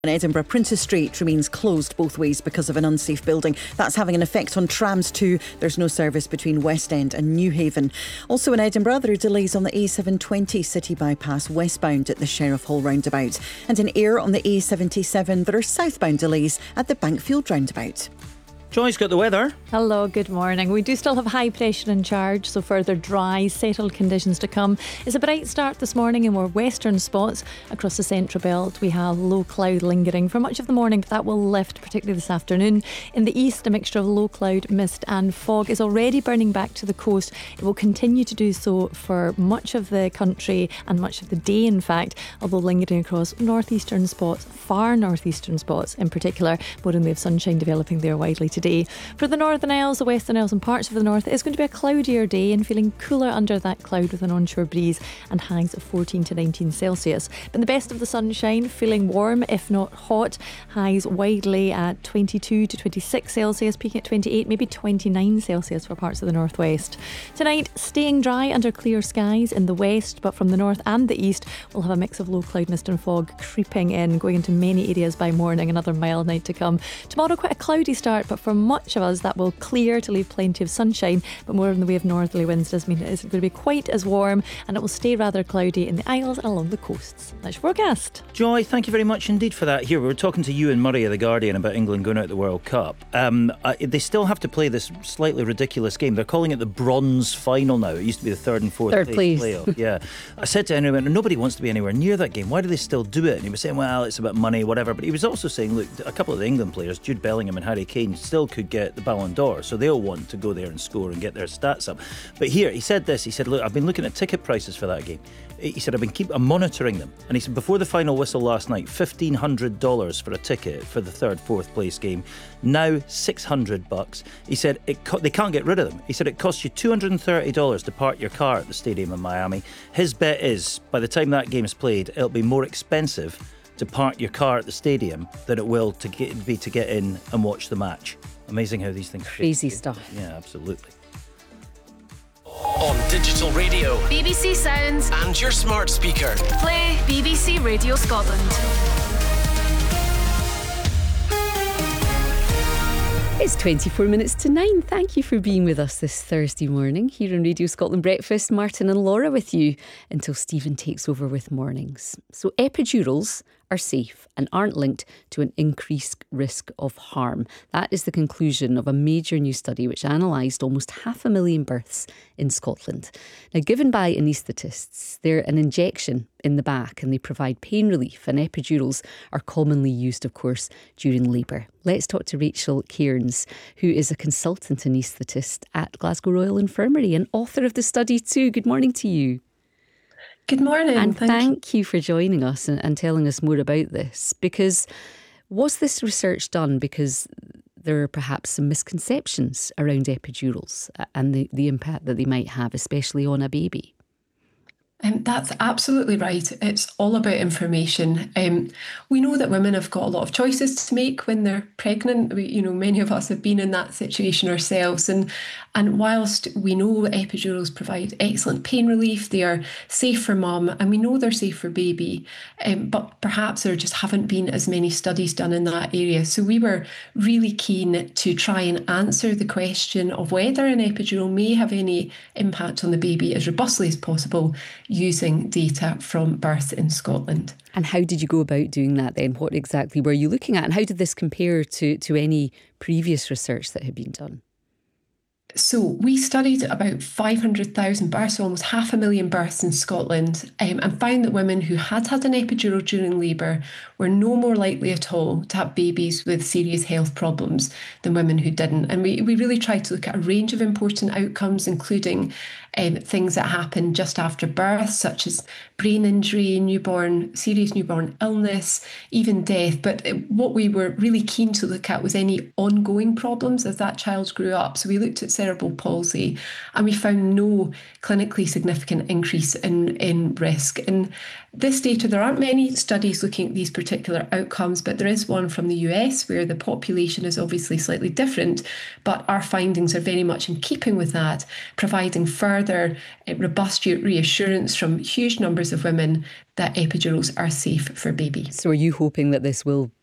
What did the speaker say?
In Edinburgh, Princes Street remains closed both ways because of an unsafe building. That's having an effect on trams too. There's no service between West End and Newhaven. Also in Edinburgh, there are delays on the A720 City Bypass westbound at the Sheriff Hall roundabout. And in Ayr on the A77, there are southbound delays at the Bankfield roundabout. Joy's got the weather. Hello, good morning. We do still have high pressure in charge, so further dry, settled conditions to come. It's a bright start this morning in more western spots across the central belt. We have low cloud lingering for much of the morning, but that will lift, particularly this afternoon. In the east, a mixture of low cloud, mist and fog is already burning back to the coast. It will continue to do so for much of the country and much of the day, in fact, although lingering across northeastern spots, far northeastern spots in particular. More in the way of sunshine developing there widely today. For the Northern Isles, the Western Isles and parts of the north, it's going to be a cloudier day and feeling cooler under that cloud with an onshore breeze and highs of 14 to 19 Celsius. But in the best of the sunshine, feeling warm if not hot, highs widely at 22 to 26 Celsius, peaking at 28, maybe 29 Celsius for parts of the northwest. Tonight, staying dry under clear skies in the west, but from the north and the east, we'll have a mix of low cloud, mist and fog creeping in, going into many areas by morning. Another mild night to come. Tomorrow, quite a cloudy start, but for much of us that will clear to leave plenty of sunshine, but more in the way of northerly winds does mean it isn't going to be quite as warm, and it will stay rather cloudy in the Isles and along the coasts. That's your forecast. Joy, thank you very much indeed for that. Here, we were talking to Ewan Murray of The Guardian about England going out the World Cup. They still have to play this slightly ridiculous game. They're calling it the bronze final now. It used to be the third and fourth place playoff. Yeah. I said to Henry, nobody wants to be anywhere near that game. Why do they still do it? And he was saying, well, it's about money, whatever. But he was also saying, look, a couple of the England players, Jude Bellingham and Harry Kane, still could get the Ballon d'Or, so they'll want to go there and score and get their stats up. But here, he said this, he said, look, I've been looking at ticket prices for that game. He said, I'm monitoring them. And he said, before the final whistle last night, $1,500 for a ticket for the third, fourth place game. Now, $600. He said, they can't get rid of them. He said, it costs you $230 to park your car at the stadium in Miami. His bet is, by the time that game's played, it'll be more expensive to park your car at the stadium than it will to get in and watch the match. Amazing how these things crazy stuff. Yeah, absolutely. On digital radio, BBC Sounds, and your smart speaker. Play BBC Radio Scotland. It's 24 minutes to 9. Thank you for being with us this Thursday morning here on Radio Scotland Breakfast. Martin and Laura with you until Stephen takes over with mornings. So epidurals are safe and aren't linked to an increased risk of harm. That is the conclusion of a major new study which analysed almost 500,000 births in Scotland. Now, given by anaesthetists, they're an injection in the back and they provide pain relief, and epidurals are commonly used, of course, during labour. Let's talk to Rachel Cairns, who is a consultant anaesthetist at Glasgow Royal Infirmary and author of the study too. Good morning to you. Good morning. And thank you for joining us and telling us more about this, because was this research done because there are perhaps some misconceptions around epidurals and the impact that they might have, especially on a baby? That's absolutely right. It's all about information. We know that women have got a lot of choices to make when they're pregnant. Many of us have been in that situation ourselves. And whilst we know epidurals provide excellent pain relief, they are safe for mum, and we know they're safe for baby, but perhaps there just haven't been as many studies done in that area. So we were really keen to try and answer the question of whether an epidural may have any impact on the baby as robustly as possible, using data from birth in Scotland. And how did you go about doing that then? What exactly were you looking at, and how did this compare to any previous research that had been done? So we studied about 500,000 births, so almost 500,000 births in Scotland, and found that women who had had an epidural during labour were no more likely at all to have babies with serious health problems than women who didn't. And we really tried to look at a range of important outcomes, including things that happen just after birth, such as brain injury, serious newborn illness, even death. But what we were really keen to look at was any ongoing problems as that child grew up. So we looked at cerebral palsy, and we found no clinically significant increase in risk. And this data, there aren't many studies looking at these particular outcomes, but there is one from the US where the population is obviously slightly different, but our findings are very much in keeping with that, providing further further robust reassurance from huge numbers of women that epidurals are safe for baby. So are you hoping that this will